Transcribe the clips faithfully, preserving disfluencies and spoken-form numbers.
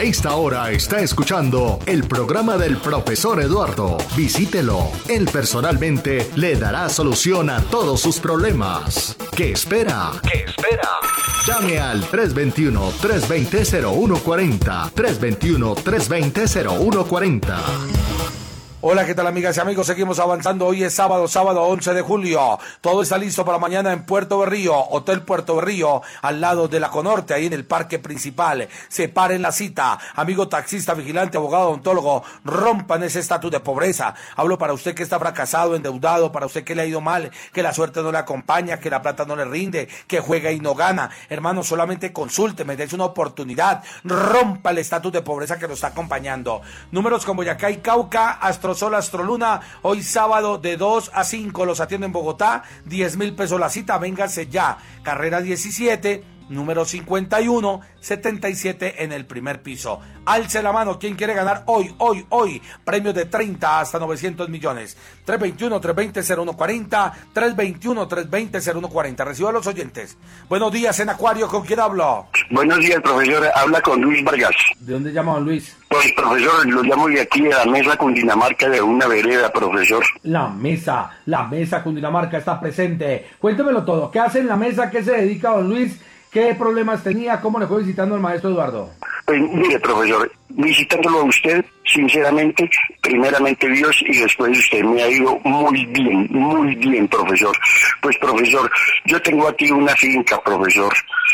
A esta hora está escuchando el programa del profesor Eduardo. Visítelo. Él personalmente le dará solución a todos sus problemas. ¿Qué espera? ¿Qué espera? Llame al tres dos uno, tres dos cero, cero uno cuatro cero, tres dos uno, tres dos cero, cero uno cuatro cero. Hola, ¿qué tal, amigas y amigos? Seguimos avanzando. Hoy es sábado, sábado once de julio. Todo está listo para mañana en Puerto Berrío, Hotel Puerto Berrío, al lado de la Conorte, ahí en el parque principal. Separen la cita. Amigo taxista, vigilante, abogado, odontólogo, rompan ese estatus de pobreza. Hablo para usted que está fracasado, endeudado, para usted que le ha ido mal, que la suerte no le acompaña, que la plata no le rinde, que juega y no gana. Hermano, solamente consúlteme, dése una oportunidad. Rompa el estatus de pobreza que lo está acompañando. Números como Boyacá y Cauca, Astro Sol, Astroluna, hoy sábado de dos a cinco los atiendo en Bogotá, diez mil pesos la cita, vénganse ya. Carrera diecisiete, número cincuenta y uno, setenta y siete en el primer piso. Alce la mano, ¿quién quiere ganar hoy, hoy, hoy? Premios de treinta hasta novecientos millones. tres dos uno, tres dos cero, cero uno cuatro cero, tres dos uno, tres dos cero, cero uno cuatro cero. Recibo a los oyentes. Buenos días, en Acuario, ¿con quién hablo? Buenos días, profesor. Habla con Luis Vargas. ¿De dónde llama don Luis? Pues, profesor, lo llamo de aquí de la mesa Cundinamarca de una vereda, profesor. La mesa, la mesa Cundinamarca está presente. Cuéntemelo todo. ¿Qué hace en la mesa? ¿Qué se dedica don Luis? ¿Qué problemas tenía? ¿Cómo le fue visitando al maestro Eduardo? Pues mire, profesor, visitándolo a usted, sinceramente, primeramente Dios y después usted me ha ido muy bien, muy bien, profesor. Pues, profesor, yo tengo aquí una finca, profesor,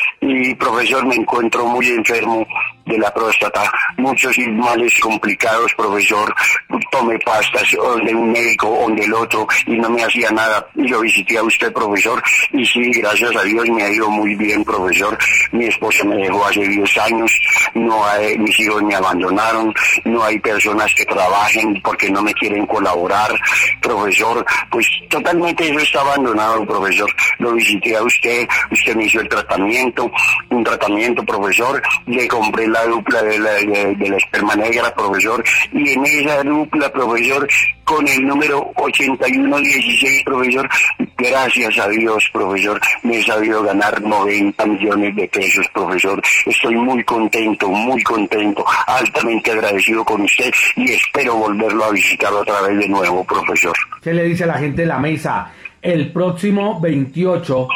y, profesor, me encuentro muy enfermo de la próstata, muchos males complicados, profesor. Tomé pastas de un médico o del otro y no me hacía nada. Y lo visité a usted, profesor, y sí, gracias a Dios me ha ido muy bien, profesor. Mi esposa me dejó hace diez años, no hay, mis hijos me abandonaron, no hay personas que trabajen porque no me quieren colaborar, profesor. Pues totalmente eso está abandonado, profesor. Lo visité a usted, usted me hizo el tratamiento, un tratamiento, profesor. Le compré la dupla de la, de, de la esperma negra, profesor, y en esa dupla, profesor, con el número ochenta y uno dieciséis, profesor, gracias a Dios, profesor, me he sabido ganar noventa millones de pesos, profesor. Estoy muy contento, muy contento, altamente agradecido con usted y espero volverlo a visitar otra vez de nuevo, profesor. ¿Qué le dice a la gente de la mesa? El próximo veintiocho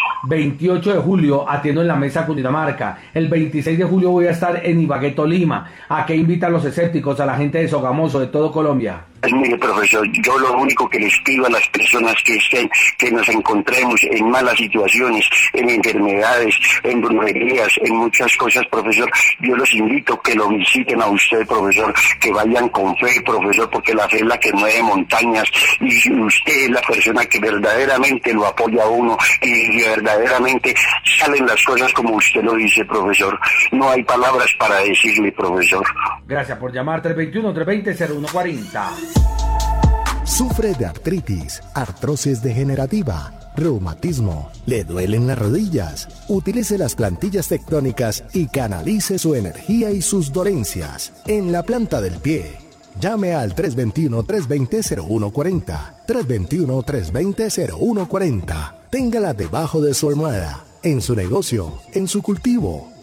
de julio atiendo en la mesa Cundinamarca. El veintiséis de julio voy a estar en Ibagué, Tolima. ¿A qué invitan los escépticos, a la gente de Sogamoso, de todo Colombia? Pues mire, profesor, yo lo único que les pido a las personas que estén, que nos encontremos en malas situaciones, en enfermedades, en brujerías, en muchas cosas, profesor, yo los invito que lo visiten a usted, profesor, que vayan con fe, profesor, porque la fe es la que mueve montañas y usted es la persona que verdaderamente lo apoya a uno y verdaderamente salen las cosas como usted lo dice, profesor. No hay palabras para decirle, profesor. Gracias por llamar. Tres dos uno, tres dos cero, cero uno cuatro cero. ¿Sufre de artritis, artrosis degenerativa, reumatismo? ¿Le duelen las rodillas? Utilice las plantillas tectónicas y canalice su energía y sus dolencias en la planta del pie. Llame al tres dos uno, tres dos cero, cero uno cuatro cero, tres dos uno, tres dos cero, cero uno cuatro cero. Téngala debajo de su almohada, en su negocio, en su cultivo.